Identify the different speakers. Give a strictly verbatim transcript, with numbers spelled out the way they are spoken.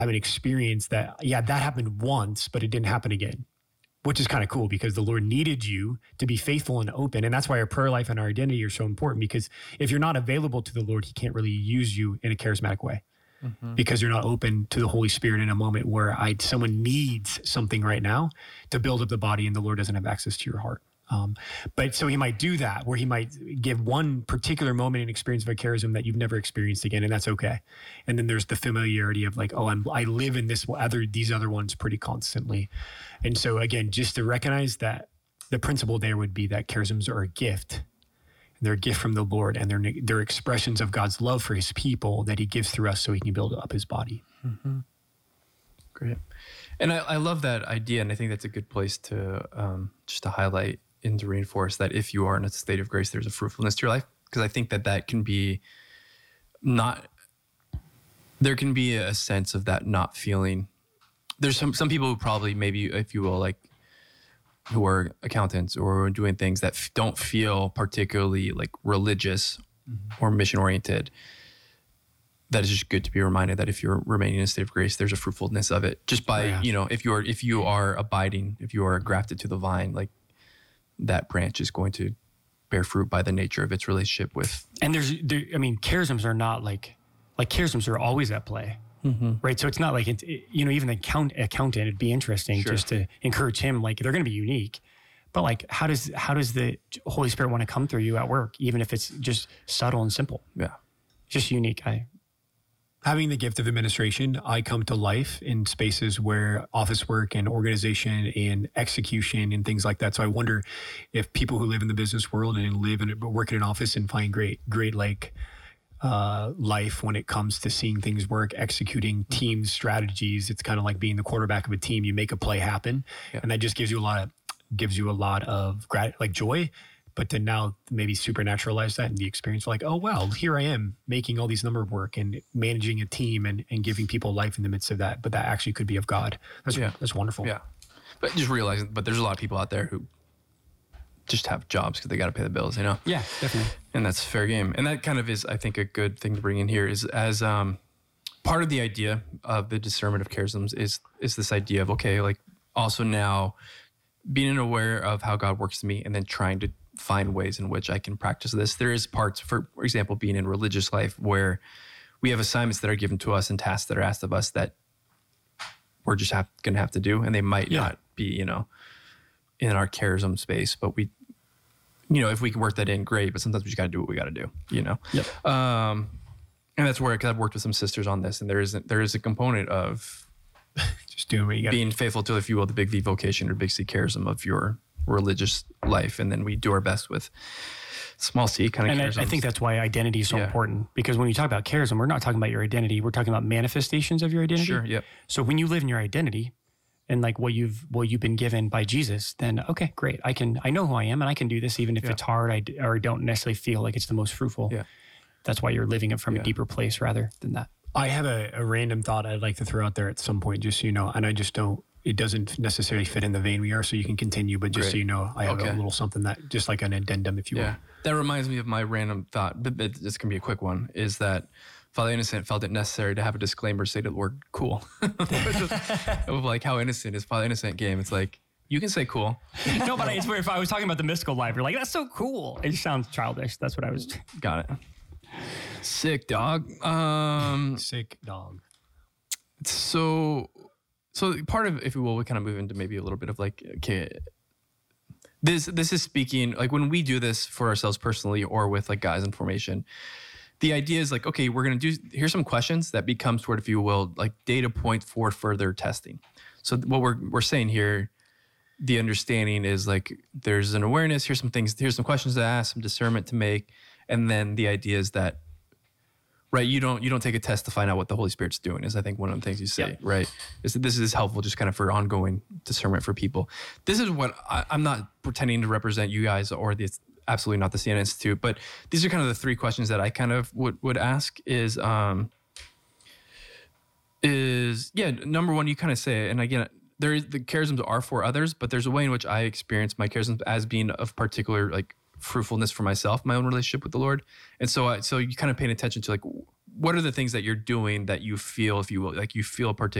Speaker 1: have an experience that, yeah, that happened once, but it didn't happen again, which is kind of cool because the Lord needed you to be faithful and open. And that's why our prayer life and our identity are so important, because if you're not available to the Lord, he can't really use you in a charismatic way. Mm-hmm. Because you're not open to the Holy Spirit in a moment where I someone needs something right now to build up the body, and the Lord doesn't have access to your heart. Um, but so he might do that, where he might give one particular moment and experience of a charism that you've never experienced again, and that's okay. And then there's the familiarity of like, oh, I'm, I live in this other these other ones pretty constantly. And so again, just to recognize that the principle there would be that charisms are a gift. They're a gift from the Lord, and they're, they're expressions of God's love for his people that he gives through us so he can build up his body.
Speaker 2: Mm-hmm. Great. And I, I love that idea, and I think that's a good place to um, just to highlight and to reinforce that if you are in a state of grace, there's a fruitfulness to your life, because I think that that can be not, there can be a sense of that not feeling. There's some, some people who probably maybe, if you will, like, who are accountants or doing things that f- don't feel particularly like religious mm-hmm. or mission oriented, that is just good to be reminded that if you're remaining in a state of grace, there's a fruitfulness of it just by, yeah. you know, if you're, if you are abiding, if you are grafted to the vine, like that branch is going to bear fruit by the nature of its relationship with.
Speaker 1: And there's, there, I mean, charisms are not like, like charisms are always at play. Mm-hmm. Right. So it's not like, it, you know, even the account, accountant, it'd be interesting sure. just to encourage him, like they're going to be unique, but like, how does, how does the Holy Spirit want to come through you at work, even if it's just subtle and simple?
Speaker 2: Yeah.
Speaker 1: Just unique. I, Having the gift of administration, I come to life in spaces where office work and organization and execution and things like that. So I wonder if people who live in the business world and live and work in an office and find great, great, like, uh, life when it comes to seeing things work, executing team strategies. It's kind of like being the quarterback of a team. You make a play happen, yeah. and that just gives you a lot of gives you a lot of grat- like joy. But to now maybe supernaturalize that in the experience, like, oh wow, here I am making all these number work and managing a team and, and giving people life in the midst of that. But that actually could be of God. That's
Speaker 2: yeah.
Speaker 1: that's wonderful.
Speaker 2: Yeah, but just realizing, but there's a lot of people out there who just have jobs because they got to pay the bills, you know?
Speaker 1: Yeah, definitely.
Speaker 2: And that's fair game. And that kind of is, I think, a good thing to bring in here is as um, part of the idea of the discernment of charisms is is this idea of, okay, like also now being aware of how God works in me and then trying to find ways in which I can practice this. There is parts, for, for example, being in religious life where we have assignments that are given to us and tasks that are asked of us that we're just have, going to have to do. And they might yeah. not be, you know, in our charism space, but we, you know, if we can work that in, great. But sometimes we just got to do what we got to do, you know?
Speaker 1: Yep.
Speaker 2: Um, and that's where, cause I've worked with some sisters on this, and there is, there is a component of
Speaker 1: just doing what you got,
Speaker 2: being faithful to, if you will, the big V vocation or big C charism of your religious life. And then we do our best with small c kind of
Speaker 1: and
Speaker 2: charisms.
Speaker 1: I, I think that's why identity is so
Speaker 2: yeah.
Speaker 1: important, because when you talk about charism, we're not talking about your identity. We're talking about manifestations of your identity.
Speaker 2: Sure. Yep.
Speaker 1: So when you live in your identity and like what you've, what you've been given by Jesus, then okay, great. I can, I know who I am and I can do this even if yeah. it's hard I, or don't necessarily feel like it's the most fruitful.
Speaker 2: Yeah.
Speaker 1: That's why you're living it from
Speaker 2: yeah.
Speaker 1: a deeper place rather than that. I have a, a random thought I'd like to throw out there at some point, just so you know, and I just don't, it doesn't necessarily fit in the vein we are, so you can continue, but just Great. So you know, I have okay. a little something that, just like an addendum, if you
Speaker 2: yeah.
Speaker 1: will.
Speaker 2: That reminds me of my random thought, but this can be a quick one, is that Father Innocent felt it necessary to have a disclaimer say the word cool. Of like how innocent is Father Innocent game. It's like, you can say cool.
Speaker 1: No, but it's weird. If I was talking about the mystical life, you're like, that's so cool. It just sounds childish. That's what I was.
Speaker 2: Got it. Sick dog. Um,
Speaker 1: Sick dog.
Speaker 2: So, so part of, if we will, we kind of move into maybe a little bit of like, okay, this this is speaking like when we do this for ourselves personally or with like guys in formation. The idea is like, okay, we're gonna do. Here's some questions that become sort of, if you will, like data points for further testing. So what we're we're saying here, the understanding is like there's an awareness. Here's some things. Here's some questions to ask, some discernment to make. And then the idea is that, right, you don't you don't take a test to find out what the Holy Spirit's doing, is I think one of the things you say, yep. right? Is that this is helpful just kind of for ongoing discernment for people. This is what, I, I'm not pretending to represent you guys or the, absolutely not the C N Institute, but these are kind of the three questions that I kind of would, would ask is, um, is, yeah, number one, you kind of say, and again, there is, the charisms are for others, but there's a way in which I experience my charisms as being of particular, like, fruitfulness for myself, my own relationship with the Lord. And so I, so you kind of paying attention to like what are the things that you're doing that you feel, if you will, like you feel particular